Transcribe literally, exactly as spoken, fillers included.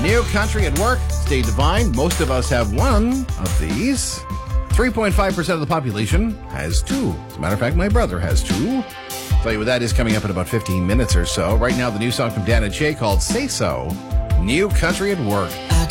New Country at Work, Stay Divine. Most of us have one of these. three point five percent of the population has two. As a matter of fact, my brother has two. I'll tell you what that is coming up in about fifteen minutes or so. Right now, the new song from Dan and Shay called Say So. New Country at Work.